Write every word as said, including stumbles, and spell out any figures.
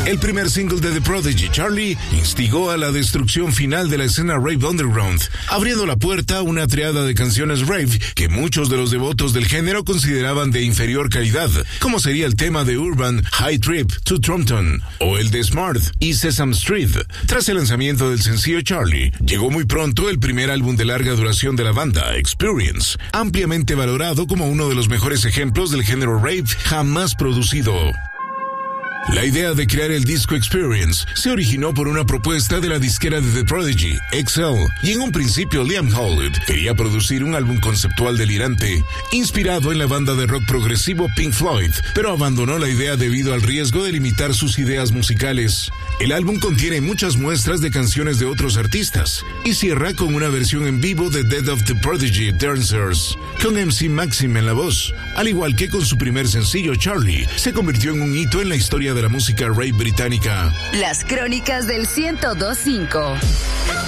El primer single de The Prodigy, Charlie, instigó a la destrucción final de la escena rave underground, abriendo la puerta a una triada de canciones rave que muchos de los devotos del género consideraban de inferior calidad, como sería el tema de Urban, High Trip, To Trumpton, o el de Smart y Sesame Street. Tras el lanzamiento del sencillo Charlie, llegó muy pronto el primer álbum de larga duración de la banda, Experience, ampliamente valorado como uno de los mejores ejemplos del género rave jamás producido. La idea de crear el disco Experience se originó por una propuesta de la disquera de The Prodigy, X L, y en un principio Liam Howlett quería producir un álbum conceptual delirante, inspirado en la banda de rock progresivo Pink Floyd, pero abandonó la idea debido al riesgo de limitar sus ideas musicales. El álbum contiene muchas muestras de canciones de otros artistas, y cierra con una versión en vivo de Death of the Prodigy Dancers, con M C Maxim en la voz. Al igual que con su primer sencillo Charlie, se convirtió en un hito en la historia de la música rave británica. Las crónicas del ciento dos punto cinco.